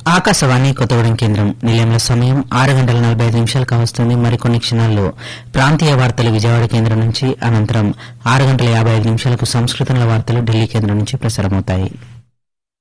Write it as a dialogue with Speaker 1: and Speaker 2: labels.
Speaker 1: ఆకాశవాణి కొత్తగూడెం కేంద్రం నిలయంలో సమయం 6:45 కావస్తుంది. మరికొన్ని క్షణాల్లో ప్రాంతీయ వార్తలు విజయవాడ కేంద్రం నుంచి, అనంతరం 6:55 సంస్కృతంలో వార్తలు ఢిల్లీ కేంద్రం నుంచి ప్రసారమవుతాయి.